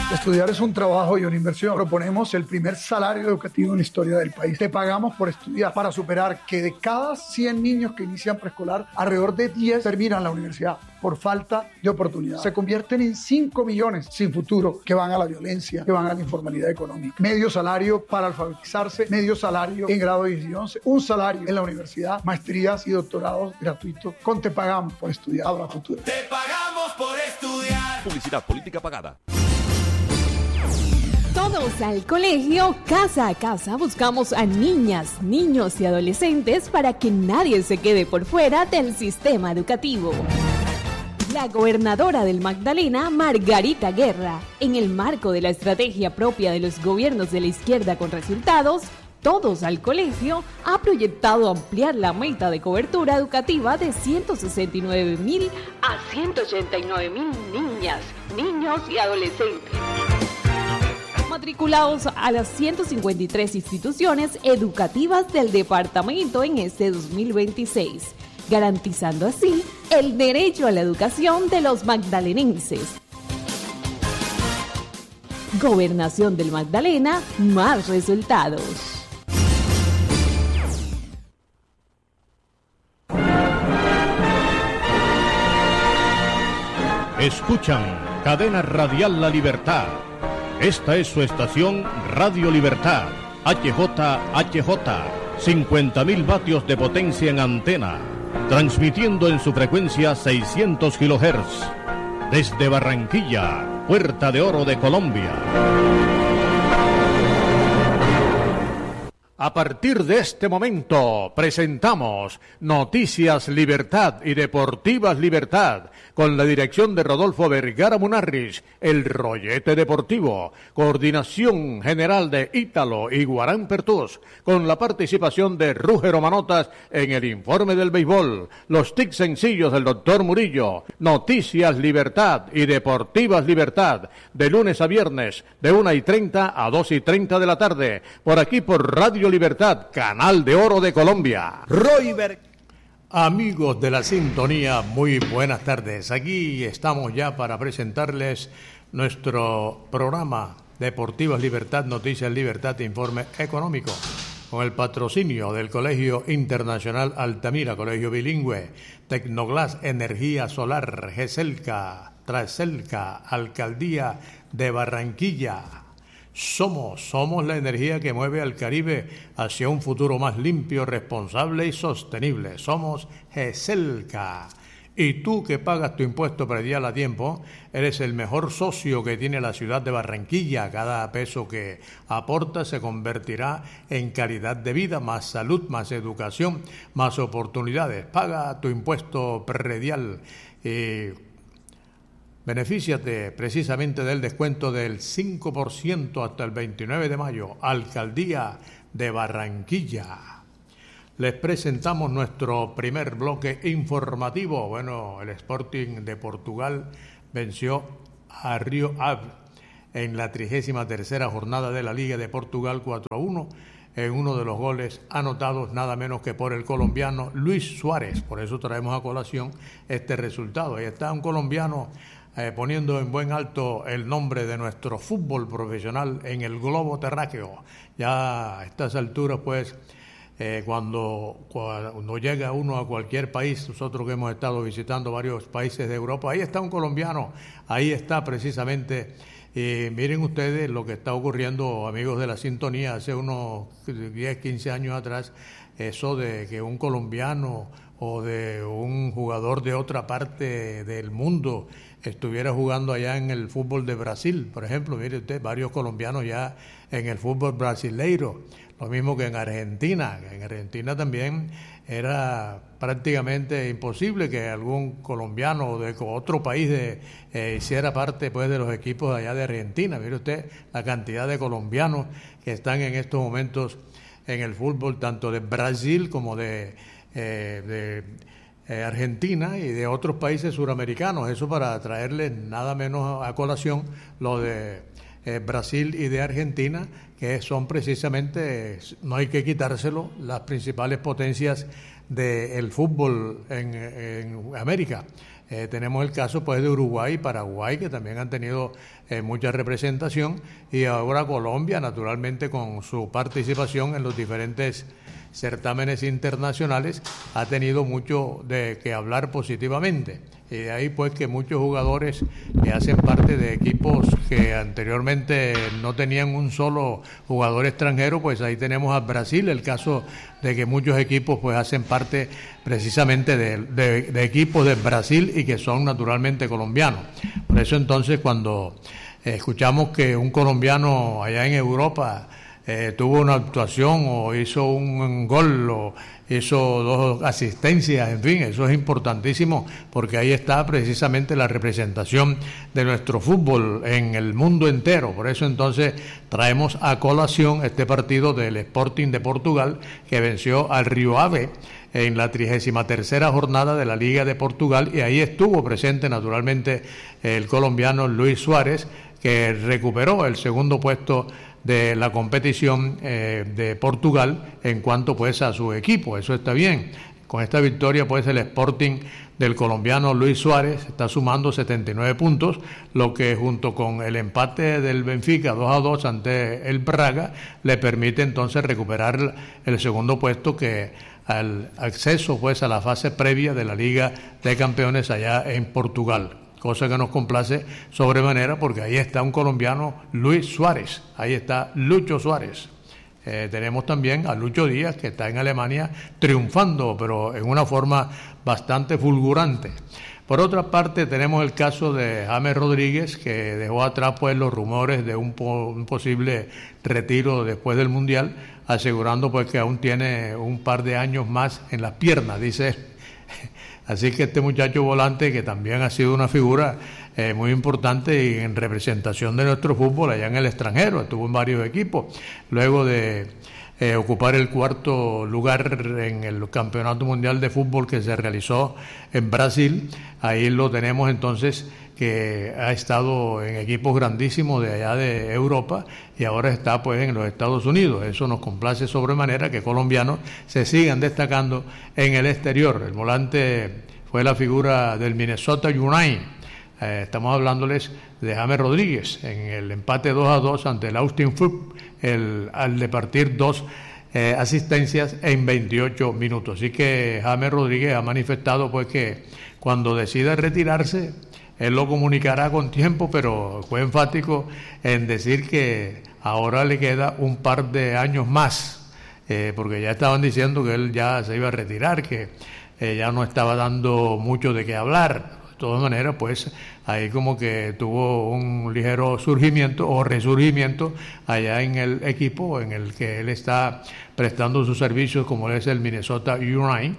Estudiar es un trabajo y una inversión. Proponemos el primer salario educativo en la historia del país. Te pagamos por estudiar para superar que de cada 100 niños que inician preescolar, alrededor de 10 terminan la universidad por falta de oportunidad. Se convierten en 5 millones sin futuro que van a la violencia, que van a la informalidad económica. Medio salario para alfabetizarse, medio salario en grado 10 y 11, un salario en la universidad, maestrías y doctorados gratuitos. Con Te pagamos por estudiar. Habla futuro. Te pagamos por estudiar. Publicidad política pagada. Todos al colegio, casa a casa, buscamos a niñas, niños y adolescentes para que nadie se quede por fuera del sistema educativo. La gobernadora del Magdalena, Margarita Guerra, en el marco de la estrategia propia de los gobiernos de la izquierda con resultados, Todos al colegio, ha proyectado ampliar la meta de cobertura educativa de 169.000 a 189.000 niñas, niños y adolescentes matriculados a las 153 instituciones educativas del departamento en este 2026, garantizando así el derecho a la educación de los magdalenenses. Gobernación del Magdalena, más resultados. Escuchan Cadena Radial La Libertad. Esta es su estación Radio Libertad, HJHJ, 50.000 vatios de potencia en antena, transmitiendo en su frecuencia 600 kHz, desde Barranquilla, Puerta de Oro de Colombia. A partir de este momento presentamos Noticias Libertad y Deportivas Libertad, con la dirección de Rodolfo Vergara Munarriz, el Rollete Deportivo, coordinación general de Ítalo y Guarán Pertús, con la participación de Rúgero Manotas en el informe del béisbol, los tics sencillos del doctor Murillo. Noticias Libertad y Deportivas Libertad, de lunes a viernes, de 1:30 a 2:30 de la tarde, por aquí por Radio Libertad, Canal de Oro de Colombia. Amigos de la sintonía, muy buenas tardes. Aquí estamos ya para presentarles nuestro programa Deportivas Libertad, Noticias Libertad, Informe Económico, con el patrocinio del Colegio Internacional Altamira, Colegio Bilingüe, Tecnoglass, Energía Solar, GESELCA, Traselca, Alcaldía de Barranquilla. Somos la energía que mueve al Caribe hacia un futuro más limpio, responsable y sostenible. Somos GESELCA. Y tú que pagas tu impuesto predial a tiempo, eres el mejor socio que tiene la ciudad de Barranquilla. Cada peso que aportas se convertirá en calidad de vida, más salud, más educación, más oportunidades. Paga tu impuesto predial y benefíciate precisamente del descuento del 5% hasta el 29 de mayo. Alcaldía de Barranquilla. Les presentamos nuestro primer bloque informativo. Bueno, el Sporting de Portugal venció a Rio Ave en la 33ª jornada de la Liga de Portugal 4-1 en uno de los goles anotados nada menos que por el colombiano Luis Suárez. Por eso traemos a colación este resultado. Ahí está un colombiano poniendo en buen alto el nombre de nuestro fútbol profesional en el globo terráqueo. Ya a estas alturas, pues, cuando llega uno a cualquier país, nosotros que hemos estado visitando varios países de Europa, ahí está un colombiano, ahí está precisamente. Miren ustedes lo que está ocurriendo, amigos de la sintonía, hace unos 10, 15 años atrás, eso de que un colombiano o de un jugador de otra parte del mundo estuviera jugando allá en el fútbol de Brasil, por ejemplo, mire usted, varios colombianos ya en el fútbol brasileiro, lo mismo que en Argentina. En Argentina también era prácticamente imposible que algún colombiano o de otro país hiciera parte, pues, de los equipos allá de Argentina. Mire usted la cantidad de colombianos que están en estos momentos en el fútbol, tanto de Brasil como de Argentina y de otros países suramericanos. Eso para traerles nada menos a colación lo de Brasil y de Argentina, que son precisamente, no hay que quitárselo, las principales potencias del fútbol en América. Tenemos el caso, pues, de Uruguay y Paraguay, que también han tenido mucha representación, y ahora Colombia, naturalmente, con su participación en los diferentes certámenes internacionales, ha tenido mucho de que hablar positivamente. Y de ahí pues que muchos jugadores que hacen parte de equipos que anteriormente no tenían un solo jugador extranjero, pues ahí tenemos a Brasil, el caso de que muchos equipos pues hacen parte precisamente de equipos de Brasil y que son naturalmente colombianos. Por eso entonces cuando escuchamos que un colombiano allá en Europa tuvo una actuación o hizo un gol o hizo 2 asistencias, en fin, eso es importantísimo porque ahí está precisamente la representación de nuestro fútbol en el mundo entero. Por eso entonces traemos a colación este partido del Sporting de Portugal que venció al Rio Ave en la 33ª jornada de la Liga de Portugal, y ahí estuvo presente naturalmente el colombiano Luis Suárez, que recuperó el segundo puesto de la competición de Portugal en cuanto pues a su equipo. Eso está bien. Con esta victoria pues el Sporting del colombiano Luis Suárez está sumando 79 puntos, lo que junto con el empate del Benfica 2-2 ante el Braga le permite entonces recuperar el segundo puesto, que al acceso pues a la fase previa de la Liga de Campeones allá en Portugal. Cosa que nos complace sobremanera porque ahí está un colombiano, Luis Suárez, ahí está Lucho Suárez. Tenemos también a Lucho Díaz, que está en Alemania triunfando, pero en una forma bastante fulgurante. Por otra parte, tenemos el caso de James Rodríguez, que dejó atrás pues los rumores de un posible retiro después del Mundial, asegurando pues que aún tiene un par de años más en las piernas, dice él. Así que este muchacho volante, que también ha sido una figura muy importante y en representación de nuestro fútbol allá en el extranjero, estuvo en varios equipos, luego de ocupar el 4º lugar en el Campeonato Mundial de Fútbol que se realizó en Brasil. Ahí lo tenemos entonces, que ha estado en equipos grandísimos de allá de Europa y ahora está pues en los Estados Unidos. Eso nos complace sobremanera, que colombianos se sigan destacando en el exterior. El volante fue la figura del Minnesota United. Estamos hablándoles de James Rodríguez en el empate 2-2 ante el Austin Foote, al departir 2 asistencias en 28 minutos. Así que James Rodríguez ha manifestado pues que cuando decida retirarse, él lo comunicará con tiempo, pero fue enfático en decir que ahora le queda un par de años más, porque ya estaban diciendo que él ya se iba a retirar, que ya no estaba dando mucho de qué hablar. De todas maneras, pues ahí como que tuvo un ligero surgimiento o resurgimiento allá en el equipo en el que él está prestando sus servicios, como es el Minnesota United.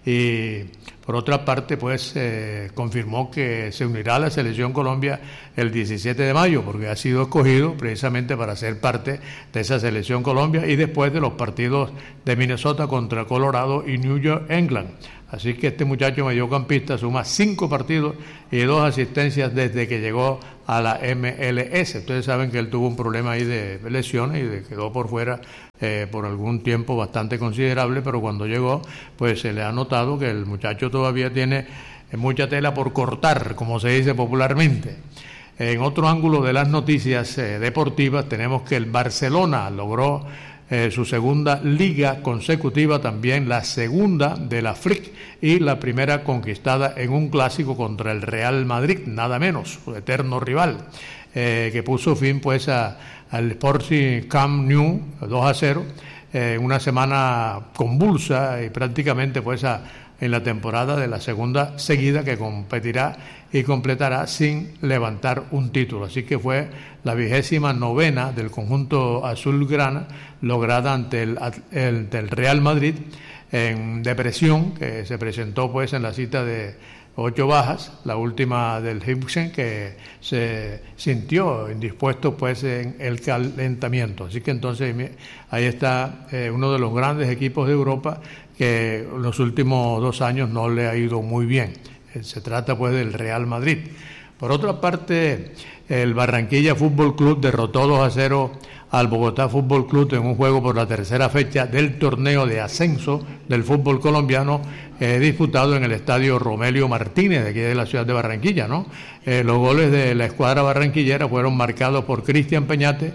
Y por otra parte, pues confirmó que se unirá a la Selección Colombia el 17 de mayo, porque ha sido escogido precisamente para ser parte de esa Selección Colombia y después de los partidos de Minnesota contra Colorado y New York, England. Así que este muchacho mediocampista suma 5 partidos y 2 asistencias desde que llegó a la MLS. Ustedes saben que él tuvo un problema ahí de lesiones y quedó por fuera por algún tiempo bastante considerable, pero cuando llegó pues se le ha notado que el muchacho todavía tiene mucha tela por cortar, como se dice popularmente. En otro ángulo de las noticias deportivas tenemos que el Barcelona logró su segunda liga consecutiva, también la segunda de la Flick y la primera conquistada en un clásico contra el Real Madrid, nada menos, su eterno rival, que puso fin pues al Sporting Camp Nou 2-0, una semana convulsa y prácticamente pues en la temporada de la segunda seguida que competirá y completará sin levantar un título. Así que fue la 29ª del conjunto azulgrana, lograda ante el Real Madrid en depresión, que se presentó pues en la cita de 8 bajas, la última del Hibsen, que se sintió indispuesto pues en el calentamiento. Así que entonces ahí está uno de los grandes equipos de Europa que en los últimos 2 años no le ha ido muy bien. Se trata pues del Real Madrid. Por otra parte, el Barranquilla Fútbol Club derrotó 2-0 al Bogotá Fútbol Club en un juego por la tercera fecha del torneo de ascenso del fútbol colombiano disputado en el estadio Romelio Martínez, de aquí de la ciudad de Barranquilla, ¿no? Los goles de la escuadra barranquillera fueron marcados por Cristian Peñate,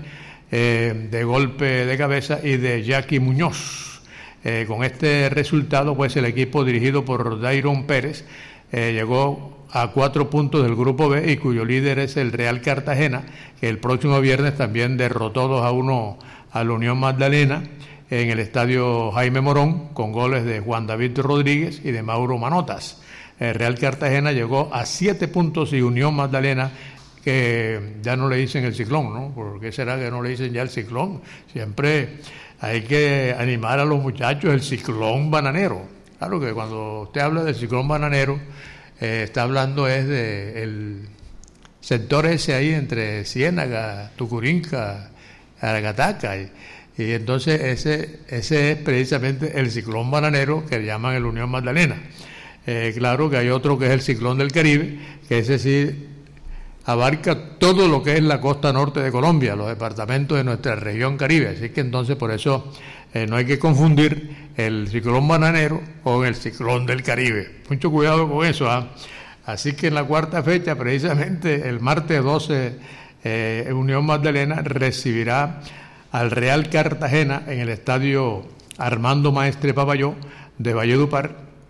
de golpe de cabeza, y de Jackie Muñoz. Con este resultado, pues el equipo dirigido por Dairon Pérez llegó a 4 puntos del grupo B, y cuyo líder es el Real Cartagena, que el próximo viernes también derrotó 2-1 a la Unión Magdalena en el estadio Jaime Morón, con goles de Juan David Rodríguez y de Mauro Manotas. El Real Cartagena llegó a 7 puntos, y Unión Magdalena, que ya no le dicen el Ciclón, ¿no? ¿Por qué será que no le dicen ya el Ciclón? Siempre hay que animar a los muchachos, el Ciclón Bananero. Claro que cuando usted habla del Ciclón Bananero, está hablando es de el sector ese ahí entre Ciénaga, Tucurinca, Aragataca, y entonces ese es precisamente el Ciclón Bananero, que le llaman el Unión Magdalena. Claro que hay otro que es el Ciclón del Caribe, que ese sí abarca todo lo que es la costa norte de Colombia, los departamentos de nuestra región Caribe, así que entonces por eso no hay que confundir el Ciclón Bananero con el Ciclón del Caribe. Mucho cuidado con eso, ¿ah? Así que en la cuarta fecha, precisamente el martes 12, Unión Magdalena recibirá al Real Cartagena en el estadio Armando Maestre Papayó de Valledupar,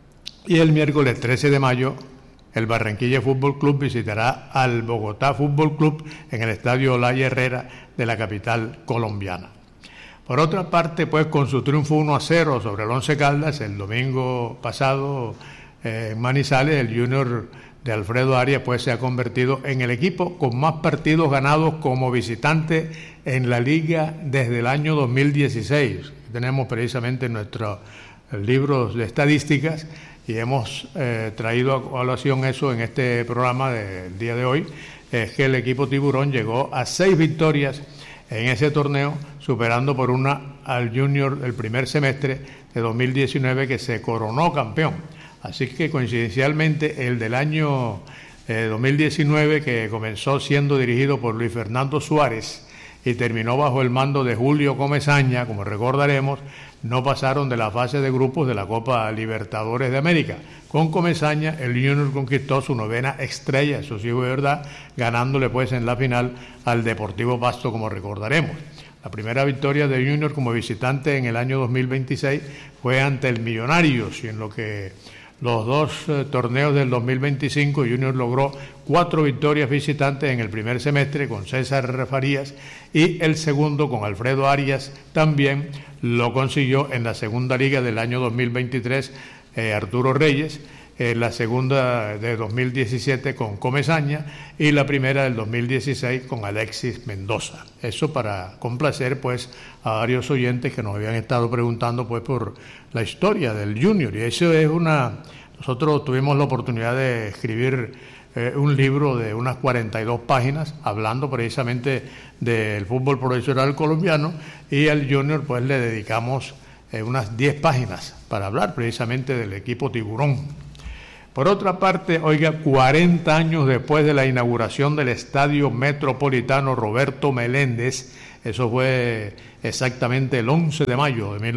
y el miércoles 13 de mayo el Barranquilla Fútbol Club visitará al Bogotá Fútbol Club en el estadio Olaya Herrera de la capital colombiana. Por otra parte, pues con su triunfo 1-0 sobre el Once Caldas el domingo pasado en Manizales, el Junior de Alfredo Arias pues se ha convertido en el equipo con más partidos ganados como visitante en la liga desde el año 2016. Tenemos precisamente nuestros libros de estadísticas y hemos traído a colación eso en este programa del día de hoy. Es que el equipo Tiburón llegó a 6 victorias en ese torneo, superando por una al Junior del primer semestre de 2019, que se coronó campeón. Así que coincidencialmente el del año 2019, que comenzó siendo dirigido por Luis Fernando Suárez y terminó bajo el mando de Julio Comesaña, como recordaremos, no pasaron de la fase de grupos de la Copa Libertadores de América. Con Comesaña, el Junior conquistó su 9ª estrella, eso sí fue verdad, ganándole pues en la final al Deportivo Pasto, como recordaremos. La primera victoria de Junior como visitante en el año 2026 fue ante el Millonarios, y en lo que los dos torneos del 2025, Junior logró 4 victorias visitantes en el primer semestre con César Farías, y el segundo con Alfredo Arias también lo consiguió en la segunda liga del año 2023 Arturo Reyes, la segunda de 2017 con Comesaña y la primera del 2016 con Alexis Mendoza. Eso para complacer pues a varios oyentes que nos habían estado preguntando pues por la historia del Junior, y eso es nosotros tuvimos la oportunidad de escribir un libro de unas 42 páginas hablando precisamente del fútbol profesional colombiano, y al Junior pues le dedicamos unas 10 páginas para hablar precisamente del equipo Tiburón. Por otra parte, oiga, 40 años después de la inauguración del Estadio Metropolitano Roberto Meléndez, eso fue exactamente el 11 de mayo de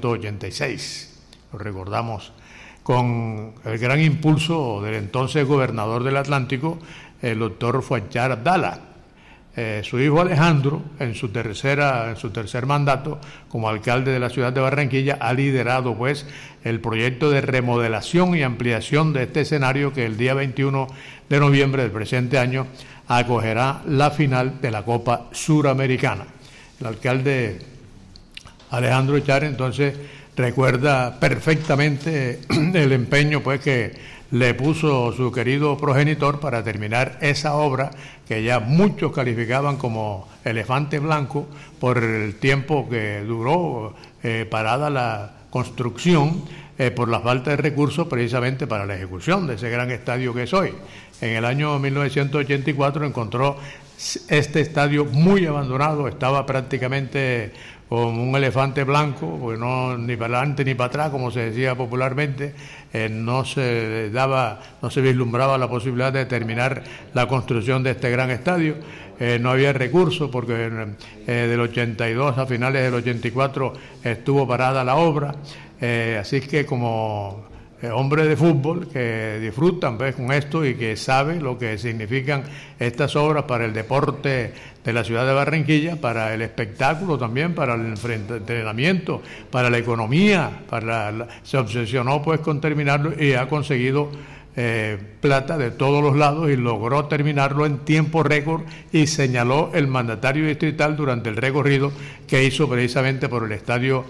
1986, lo recordamos, con el gran impulso del entonces gobernador del Atlántico, el doctor Fuachar Abdala. Su hijo Alejandro, en su tercer mandato como alcalde de la ciudad de Barranquilla, ha liderado pues el proyecto de remodelación y ampliación de este escenario, que el día 21 de noviembre del presente año acogerá la final de la Copa Suramericana. El alcalde Alejandro Echar entonces recuerda perfectamente el empeño pues que le puso su querido progenitor para terminar esa obra que ya muchos calificaban como elefante blanco por el tiempo que duró parada la construcción, por la falta de recursos precisamente para la ejecución de ese gran estadio que es hoy. En el año 1984 encontró este estadio muy abandonado, estaba prácticamente como un elefante blanco, porque no ni para adelante ni para atrás, como se decía popularmente, no se vislumbraba la posibilidad de terminar la construcción de este gran estadio, no había recursos porque del 82 a finales del 84 estuvo parada la obra, así que como hombres de fútbol que disfrutan con esto y que saben lo que significan estas obras para el deporte de la ciudad de Barranquilla, para el espectáculo también, para el entrenamiento, para la economía, se obsesionó con terminarlo y ha conseguido plata de todos los lados y logró terminarlo en tiempo récord, y señaló el mandatario distrital durante el recorrido que hizo precisamente por el estadio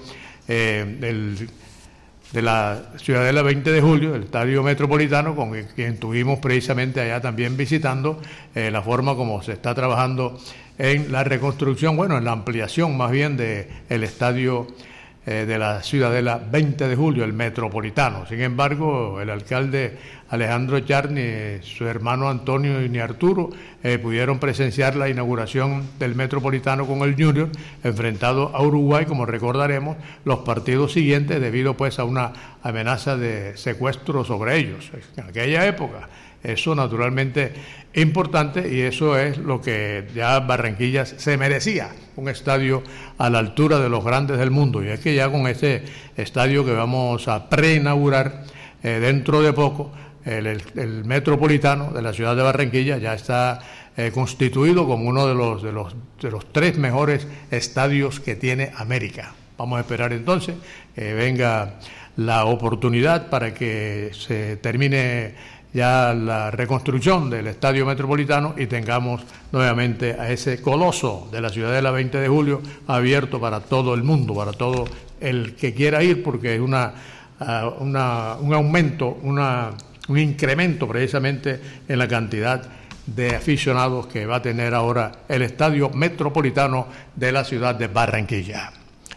de la Ciudadela 20 de Julio, el estadio metropolitano, con quien estuvimos precisamente allá también visitando la forma como se está trabajando en la reconstrucción, en la ampliación más bien del estadio de la Ciudadela 20 de Julio, el metropolitano. Sin embargo, el alcalde Alejandro Charny, su hermano Antonio y Arturo pudieron presenciar la inauguración del metropolitano con el Junior, enfrentado a Uruguay, como recordaremos, los partidos siguientes debido a una amenaza de secuestro sobre ellos. En aquella época, eso naturalmente importante, y eso es lo que ya Barranquilla se merecía, un estadio a la altura de los grandes del mundo. Y es que ya con este estadio que vamos a preinaugurar dentro de poco, el metropolitano de la ciudad de Barranquilla ya está constituido como uno de los 3 mejores estadios que tiene América. Vamos a esperar entonces que venga la oportunidad para que se termine ya la reconstrucción del estadio metropolitano y tengamos nuevamente a ese coloso de la Ciudadela 20 de Julio abierto para todo el mundo, para todo el que quiera ir, porque es un aumento, un incremento precisamente en la cantidad de aficionados que va a tener ahora el estadio metropolitano de la ciudad de Barranquilla.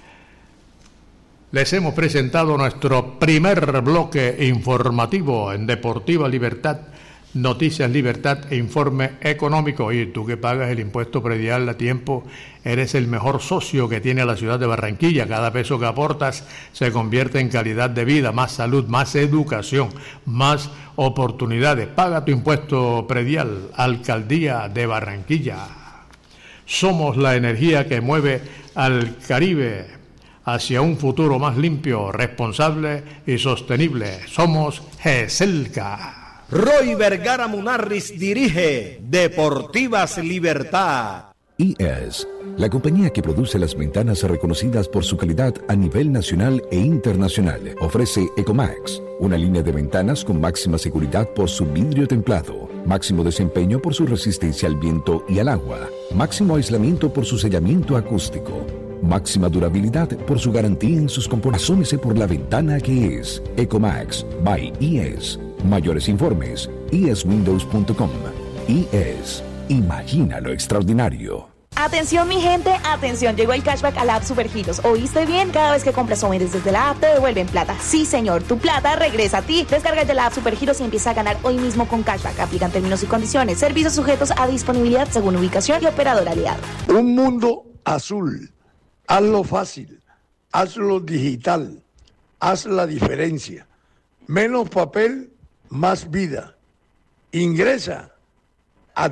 Les hemos presentado nuestro primer bloque informativo en Deportiva Libertad, Noticias Libertad e Informe Económico. Y tú que pagas el impuesto predial a tiempo, eres el mejor socio que tiene la ciudad de Barranquilla. Cada peso que aportas se convierte en calidad de vida, más salud, más educación, más oportunidades. Paga tu impuesto predial, Alcaldía de Barranquilla. Somos la energía que mueve al Caribe hacia un futuro más limpio, responsable y sostenible. Somos GESELCA. Roy Vergara Munarriz dirige Deportivas Libertad. IES, la compañía que produce las ventanas reconocidas por su calidad a nivel nacional e internacional, ofrece Ecomax, una línea de ventanas con máxima seguridad por su vidrio templado, máximo desempeño por su resistencia al viento y al agua, máximo aislamiento por su sellamiento acústico, máxima durabilidad por su garantía en sus componentes. Asómese por la ventana que es Ecomax by IES. Mayores informes, ieswindows.com. IES. Imagina lo extraordinario. Atención mi gente, atención, llegó el cashback a la app Supergiros. ¿Oíste bien? Cada vez que compras o vendes desde la app te devuelven plata. Sí señor, tu plata regresa a ti. Descárgate la app Supergiros y empieza a ganar hoy mismo con cashback. Aplican términos y condiciones. Servicios sujetos a disponibilidad según ubicación y operador aliado. Un mundo azul. Hazlo fácil, hazlo digital, haz la diferencia. Menos papel, más vida. Ingresa a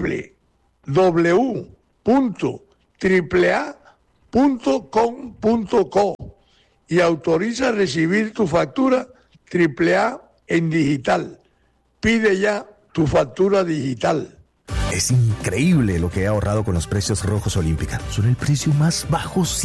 www.aaa.com.co y autoriza recibir tu factura AAA en digital. Pide ya tu factura digital. Es increíble lo que he ahorrado con los precios rojos Olímpica. Son el precio más bajo